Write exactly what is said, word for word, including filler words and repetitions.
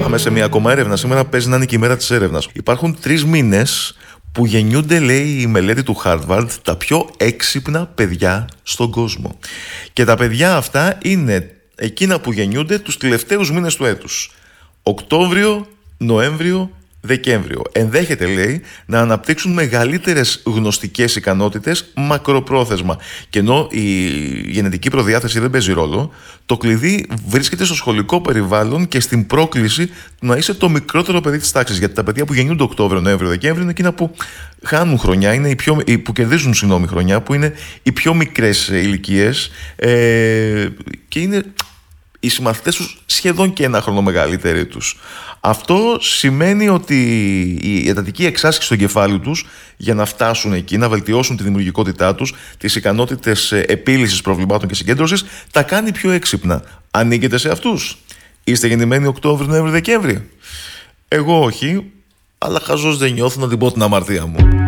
Πάμε σε μια ακόμα έρευνα. Σήμερα παίζει να είναι και η μέρα της έρευνας. Υπάρχουν τρεις μήνες που γεννιούνται, λέει η μελέτη του Harvard, τα πιο έξυπνα παιδιά στον κόσμο. Και τα παιδιά αυτά είναι εκείνα που γεννιούνται τους τελευταίους μήνες του έτους. Οκτώβριο, Νοέμβριο, Δεκέμβριο. Ενδέχεται, λέει, να αναπτύξουν μεγαλύτερες γνωστικές ικανότητες μακροπρόθεσμα. Και ενώ η γενετική προδιάθεση δεν παίζει ρόλο, το κλειδί βρίσκεται στο σχολικό περιβάλλον και στην πρόκληση να είσαι το μικρότερο παιδί της τάξης. Γιατί τα παιδιά που γεννιούνται Οκτώβριο, Νοέμβριο, Δεκέμβριο είναι εκείνα που χάνουν χρονιά, είναι οι πιο, που κερδίζουν συγγνώμη, χρονιά, που είναι οι πιο μικρές ηλικίες ε, και είναι οι συμμαθητές τους σχεδόν και ένα χρόνο μεγαλύτεροι τους. Αυτό σημαίνει ότι η εντατική εξάσκηση στο κεφάλι τους για να φτάσουν εκεί, να βελτιώσουν τη δημιουργικότητά τους, τις ικανότητες επίλυσης προβλημάτων και συγκέντρωσης, τα κάνει πιο έξυπνα. Ανήκετε σε αυτούς? Είστε γεννημένοι Οκτώβριο, Νοέμβριο, Δεκέμβριο? Εγώ όχι, αλλά χαζός δεν νιώθω να την πω την αμαρτία μου.